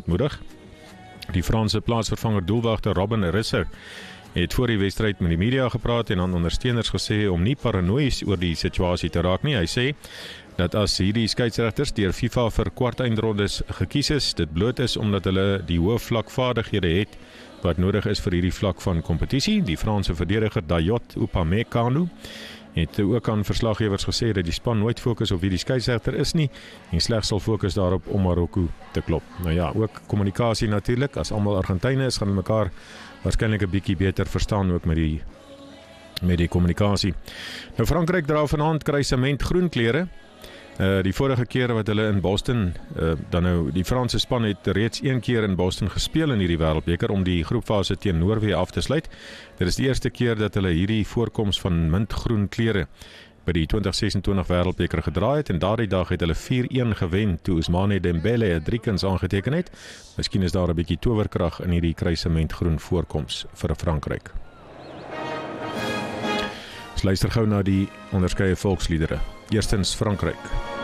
ontmoedig. Die Franse plaatsvervanger doelwagter Robin Risser het voor die wedstryd met die media gepraat en aan ondersteuners gesê om nie paranoïes oor die situasie te raak nie. Hy sê dat as hierdie skeieregters deur FIFA vir kwartfinales gekies is, dit bloot is omdat hulle die hoë vlak vaardighede het wat nodig is vir hierdie vlak van kompetisie. Die Franse verdediger Dayot Upamecano het ook aan verslaggewers gesê dat die span nooit fokus op wie die skeieregter is nie en slegs sal fokus daarop om Marokko te klop. Nou ja, ook kommunikasie natuurlik. As almal Argentyne is, gaan hulle mekaar waarskynlik 'n bietjie beter verstaan ook met die kommunikasie. Nou Frankryk dra vanaand kruisement groen klere. Die vorige keer wat hulle in Boston, dan nou die Franse span het reeds een keer in Boston gespeel in hierdie wêreldbeker om die groepfase teen Noorwe af te sluit. Dit is die eerste keer dat hulle hierdie voorkoms van mintgroen klere by die 2026 wêreldbeker gedra het en daardie dag het hulle 4-1 gewen toe Ousmane Dembele 'n driekens aangeteken het. Miskien is daar 'n bietjie towerkrag in hierdie kruisementgroen voorkoms vir Frankryk. Ons luister gou na die onderskeie volksliedere. Eerstens Frankryk.